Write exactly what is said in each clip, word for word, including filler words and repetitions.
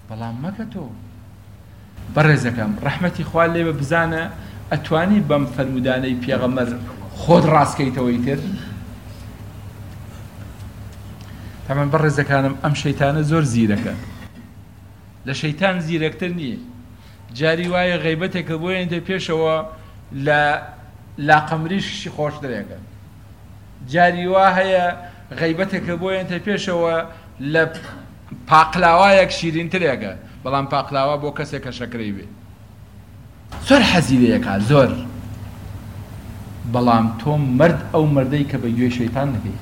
بەڵام مەکە تۆ بەڕێزەکەم ڕەحمەتی خوا لێبە بزانە ئەتوانی بەم فەرمودانەی پێغەمبەر خۆت ڕاستکەیتەوەی تر تەمان بەڕێزەکانم ئەم شەیتانە زۆر زیرەکە لە شەیتان زیرەکتر نییە جاری وایە غەیبەتێکە بۆیەندە پێشەوە لە لاقەمریشی خۆش دەرێکە جاری وا هەیە غەیبەتێکە بۆیەندە پێشەوە لە پاقلاوایەک شیرینترێکە بەڵام پاقلاوە بۆ کەسێکە شەکرەی بێ زۆر حەزی لێیەکە زۆر بەڵام تۆ مرد ئەو مردەی کە بە گوێی شەیتان نەکەی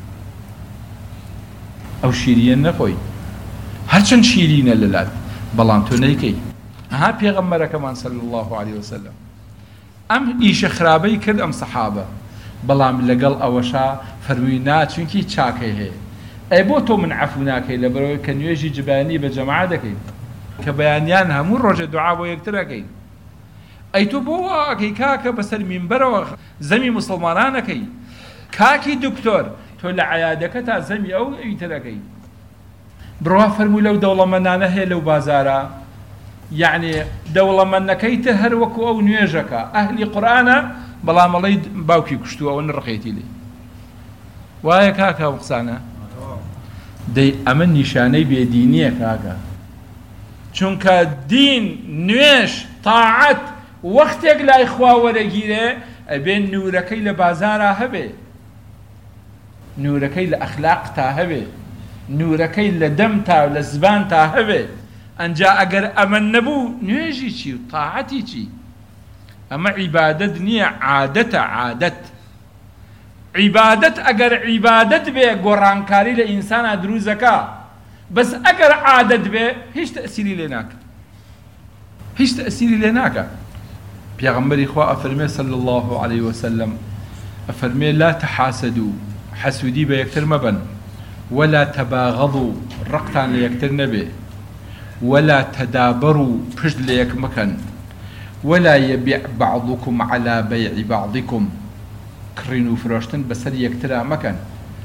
ئەو شیریە نەخۆی هەرچەند شیرینە لەلات بەڵام تۆ نەیکەی ئەها پێغەمبەرەکەمان صلی الله عليه وسلم ئەم ئیشە خراپەی کرد ئەم سەحابە بەڵام لەگەڵ ئەوەشا فەرمووی نا چونکی چاکەی هەیە ئەی بۆ تۆ من عەفو ناکەی لەبەرەوەی کە نوێژی جبانی بە جەماعە دەکەین کە بەیانیان هەموو ڕۆژێ دوعا بۆ یەکتر ئەکەین ئەی تۆ بۆ وا ئەکەی کاکە بەسەر مینبەرەوە زەمی موسڵمانانەکەی کاکی دکتۆر تۆ لە عەیادەکە تا زەمی ئەو ئیتر ئەکەی بڕوا فەرمووی لەو دەوڵەمەندانە هەیە لەو بازارە یعنی دەوڵەمەندەکەیتە هەر وەکو ئەو نوێژەکە ئەهلی قورئانە بەڵام ئەڵێی باوکی کوشتووە ئەوە نڕقێتی لێ وایە کاکە ئەو قسانە دەی ئەمە نیشانەی بێدینیە کاکە چونکە دین نوێژ تاعەت وەختێک لای خوا وەرەگیرێ ئەبێ نورەکەی لە بازارە هەبێ نورەکەی لە ئەخلاق تا هەبێ نورەکەی لە دەم تا لە زبان تا هەبێ ئەنجا ئەگەر ئەمە نەبوو نوێژی چی و تاعەتی چی ئەمە عیبادەت نییە عادەتە عادەت عیبادەت ئەگەر عیبادەت بێ گۆڕانکاری لە ئینسانە دروزەکە بەس ئەگەر عادەت بێ هیچ تەئسیری لێ ناکە هیچ تەئسیری لێ ناکە پێغەمبەری خوا ئەفەرمێ صلی الله عليه وسلم ئەفەرمێ لا تحاسدوا حەسوودی بە یەکتر مەبن ولا تباغضوا ڕقتان لە یەکتر نەبێ ولا تدابروا پشت لە یەک مەکەن ولا يبيع بعضكم على بيع بعضكم کڕین و فرۆشتن بەسەر یەکترا مەکەن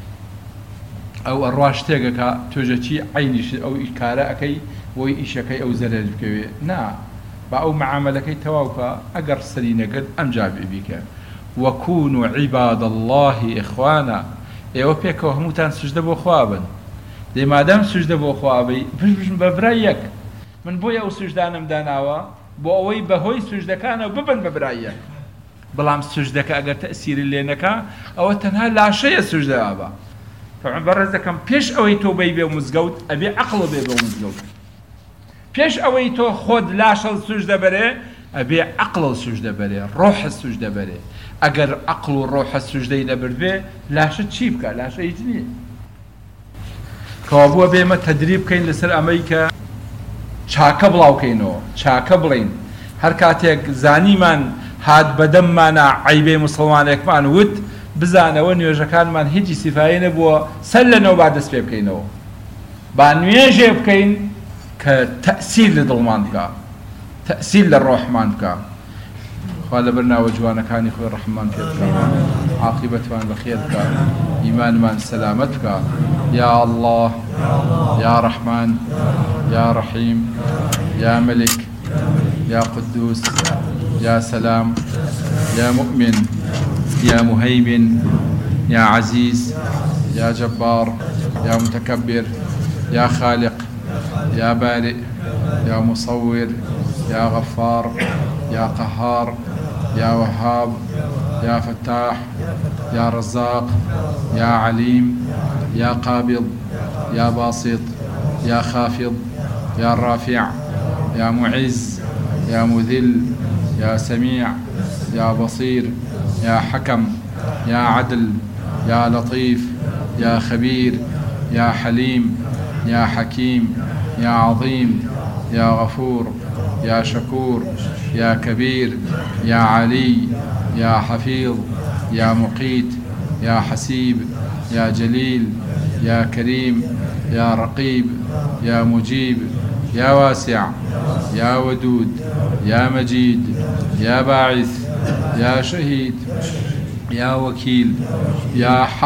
ئەو ئەڕوا شتێکەکە تۆژەچی عینیش ئەو کارە ئەەکەی بۆی ئیشەکەی ئەو زەرەر بکەوێ نا بە ئەو معاملەکەی تەواوکە ئەگەر سەری نەگرت ئەمجا بیکە وەکونوا عیباد الله ئیخوانا ئێوە پێکەوە هەمووتان سوژدە بۆ خوا بن دەی مادام سوژدە بۆ خوا بی پشت بژن بە برای یەک من بۆیە ئەو سوژدانم داناوە بۆ ئەوەی بەهۆی سوژدەکانەوە ببن بە برای یەک بەڵام سوژدەکە ئەگەر تەئسیری لێ نەکا ئەوە تەنها لاشەیە سوژدەوا بە طبعا بەڕێز دەکەم پێش ئەوەی تۆ بەی بێ مزگەوت ئەبێ عەقڵ بێ بە مزگەوت پێش ئەوەی تۆ خۆت لاشە سوژدە بەرێ ئەبێ عەقڵ سوژدە بەرێ ڕۆح سوژدە بەرێ ئەگەر عەقڵ و ڕۆح سوژدەی نەبرد بێ لاشە چی بکە لاشە هیچ نییە کەوا بووە بێمە تەدریب بکەین لەسەر ئەمەی کە چاکە بڵاوکەینەوە چاکە بڵین هەر کاتێک زانیمان هات بەدەممانە عەیبەی موسڵمانێکمان وت بزانەوە نوێژەکانمان هیچی سیفایی نەبووە سەر لەنەوە با دەست پێ بکەینەوە با نوێژێ بکەین کە تەئسیر لە دڵمان بکە تەئسیر لە ڕۆحمان بکە خوا لەبەر ناوە جوانەکانی خۆی ڕەحمان پێ بکە عاقبەتمان بەخێر بکە ئیمانمان سەلامەت بکە یا الله یا ڕەحمان یا ڕەحیم یا مەلک يا قدوس يا سلام يا مؤمن يا مهيمن يا عزيز يا جبار يا متكبر يا خالق يا بارئ يا مصور يا غفار يا قهار يا وهاب يا فتاح يا رزاق يا عليم يا قابض يا باسط يا خافض يا رافع يا معز يا مذل يا سميع يا بصير يا حكم يا عدل يا لطيف يا خبير يا حليم يا حكيم يا عظيم يا غفور يا شكور يا كبير يا علي يا حفيظ يا مقيت يا حسيب يا جليل يا كريم يا رقيب يا مجيب يا واسع يا ودود يا مجيد يا باعث يا شهيد يا وكيل يا حق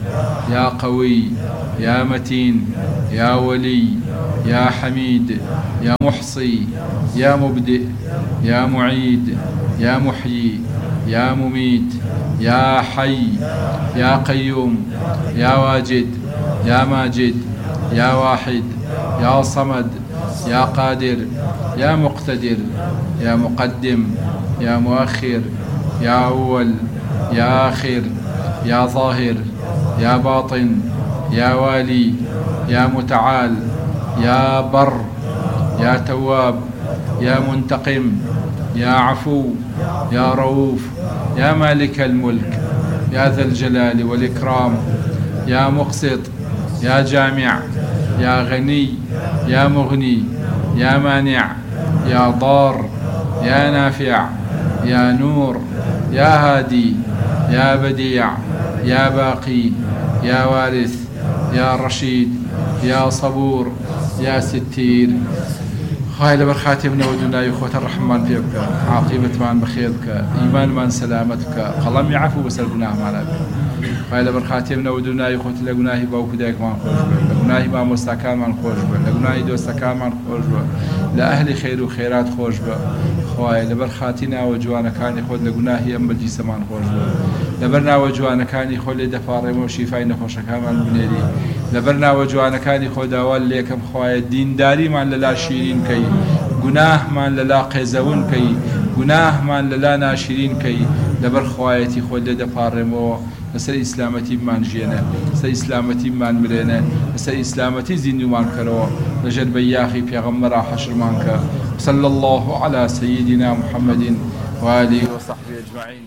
يا قوي يا متين يا ولي يا حميد يا محصي يا مبدئ يا معيد يا محيي يا مميت يا حي يا قيوم يا واجد يا ماجد يا واحد يا صمد يا قادر يا مقتدر يا مقدم يا مؤخر يا أول يا آخر يا ظاهر يا باطن يا والي يا متعال يا بر يا تواب يا منتقم يا عفو يا رؤوف يا مالك الملك يا ذا الجلال والإكرام يا مقسط يا جامع يا غني يا مغني يا مانع يا ضار يا نافع يا نور يا هادي يا بديع يا باقي يا وارث يا رشيد يا صبور يا ستير. خواهی لبر خاتم نودنا يخوة الرحمن فيك عاقبة من بخيرك إيمان من سلامتك قلم يعفو بس الجناه معنا خواهی لبر خاتم نودنا يخوة لجناه باو كداك من خوش به لجناه ما مستكان من خوش به لجناه دوستكان من خوش به لأهل خير وخيرات خوش به خواهی لبر خاتنا وجوانا كان يخوة لجناه يم الجسم من خوش به لبرنا وجوانا كان يخوة لدفار وشفاء نخوش كمان بنيري لبرنا وجوانا كان يخوة دوال ليكم خواهی دين داري من للا شيرين كي گناه من للا قیزون کی گناه من للا ناشرین کی لبر خوایتی خود دپارمو لسر اسلامتی من جینه لسر اسلامتی من مرینه لسر اسلامتی زندو من کرو لجر بیاخی پیغمبر حشر من که صلی الله على سيدنا محمد و آله و صحبه اجمعین.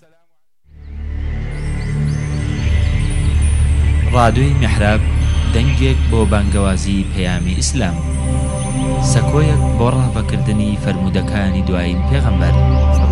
رادیوی محراب دەنگێک بۆ بانگەوازی پەیامی ئیسلام سەکۆیەک بۆ ڕابەکردنی فەرموودەکانی دوایین پێغەمبەر